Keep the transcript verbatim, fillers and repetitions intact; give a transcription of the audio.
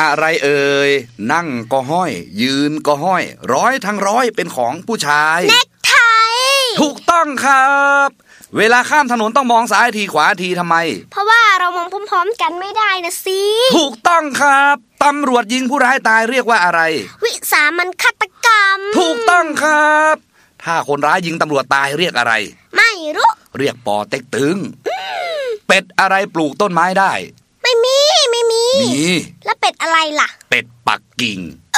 อะไรเอ่ยนั่งก็ห้อยยืนก็ห้อยร้อยทั้งร้อยเป็นของผู้ชายเน็กไทถูกต้องครับเวลาข้ามถนนต้องมองซ้ายทีขวาทีทำไมเพราะว่าเรามองพร้อมๆกันไม่ได้นะสิถูกต้องครับตำรวจยิงผู้ร้ายตายเรียกว่าอะไรวิสามัญฆาตกรรมถูกต้องครับถ้าคนร้ายยิงตำรวจตายเรียกอะไรไม่รู้เรียกปอเต็กตึงเป็ดอะไรปลูกต้นไม้ได้ไม่มีไม่มีมีแล้วเป็ดอะไรล่ะเป็ดปักกิ่ง